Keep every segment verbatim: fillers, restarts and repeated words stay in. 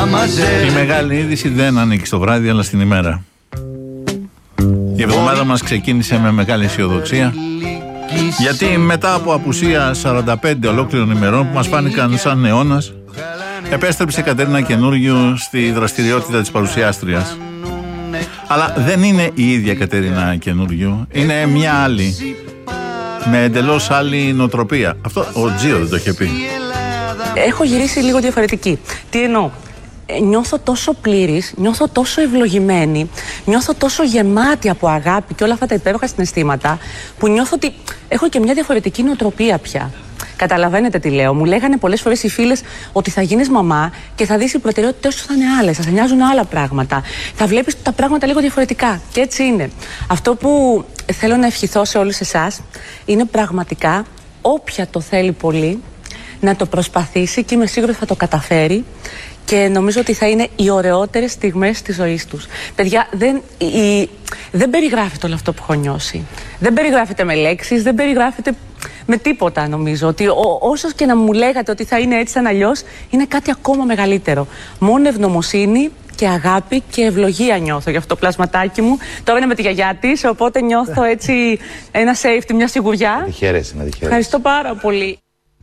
Η μεγάλη είδηση δεν ανήκει στο βράδυ αλλά στην ημέρα. Η εβδομάδα μας ξεκίνησε με μεγάλη αισιοδοξία, γιατί μετά από απουσία σαράντα πέντε ολόκληρων ημερών που μας φάνηκαν σαν αιώνας, επέστρεψε η Κατερίνα Καινούριου στη δραστηριότητα της παρουσιάστριας. Αλλά δεν είναι η ίδια Κατερίνα Καινούριου, είναι μια άλλη, με εντελώς άλλη νοοτροπία. Αυτό ο Τζίο δεν το είχε πει. Έχω γυρίσει λίγο διαφορετική. Τι εννοώ? Νιώθω τόσο πλήρης, νιώθω τόσο ευλογημένη, νιώθω τόσο γεμάτη από αγάπη και όλα αυτά τα υπέροχα συναισθήματα, που νιώθω ότι έχω και μια διαφορετική νοοτροπία πια. Καταλαβαίνετε τι λέω? Μου λέγανε πολλές φορές οι φίλες ότι θα γίνεις μαμά και θα δεις οι προτεραιότητες σου θα είναι άλλες, θα σε νοιάζουν άλλα πράγματα. Θα βλέπεις τα πράγματα λίγο διαφορετικά. Και έτσι είναι. Αυτό που θέλω να ευχηθώ σε όλους εσάς είναι πραγματικά, όποια το θέλει πολύ, να το προσπαθήσει και είμαι σίγουρη ότι θα το καταφέρει. Και νομίζω ότι θα είναι οι ωραιότερες στιγμές της ζωής τους. Παιδιά, δεν, η, δεν περιγράφεται όλο αυτό που έχω νιώσει. Δεν περιγράφεται με λέξεις, δεν περιγράφεται με τίποτα, νομίζω. Ότι ο, όσος και να μου λέγατε ότι θα είναι έτσι, σαν αλλιώς, είναι κάτι ακόμα μεγαλύτερο. Μόνο ευγνωμοσύνη και αγάπη και ευλογία νιώθω για αυτό το πλασματάκι μου. Τώρα είναι με τη γιαγιά της, οπότε νιώθω έτσι ένα safety, μια σιγουριά. Να τη χαίρεσαι, να τη χαίρεσαι. Ευχαριστώ πάρα πολύ.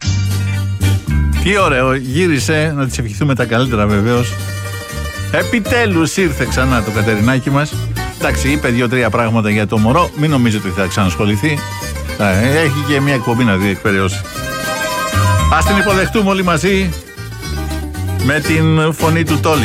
Τι ωραίο, γύρισε, να της ευχηθούμε τα καλύτερα βεβαίως. Επιτέλους ήρθε ξανά το Κατερινάκι μας. Εντάξει, είπε δύο-τρία πράγματα για το μωρό, μην νομίζετε ότι θα ξανασχοληθεί. Έχει και μια εκπομπή να διεκπαιρεώσει. Ας την υποδεχτούμε όλοι μαζί με την φωνή του Τόλι.